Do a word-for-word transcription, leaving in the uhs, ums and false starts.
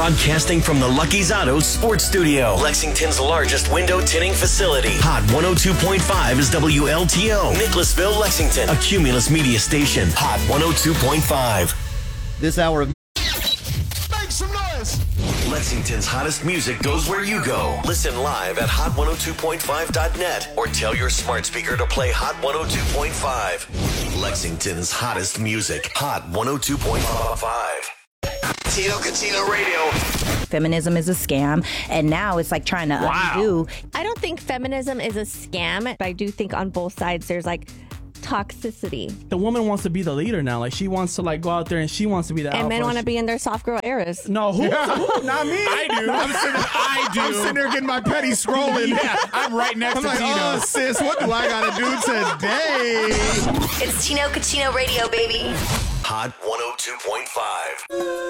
Broadcasting from the Lucky's Auto Sports Studio, Lexington's largest window tinting facility. Hot one oh two point five is W L T O, Nicholasville, Lexington, a Cumulus media station. Hot one oh two point five. This hour of Make some noise. Lexington's hottest music goes where you go. Listen live at hot one oh two point five dot net or tell your smart speaker to play Hot one oh two point five. Lexington's hottest music. Hot one oh two point five. Tino Catino Radio. Feminism is a scam, and now it's like trying to Wow. undo. I don't think feminism is a scam. But I do think on both sides there's like toxicity. The woman wants to be the leader now. Like, she wants to like go out there and she wants to be the And alpha. men want to She- be in their soft girl eras. No, who? who? Not me. I do. I'm sitting, I do. I'm sitting there getting my petty scrolling. Yeah, I'm right next I'm to like, Tino. oh, sis, what do I got to do today? It's Tino Catino Radio, baby. Hot one oh two point five.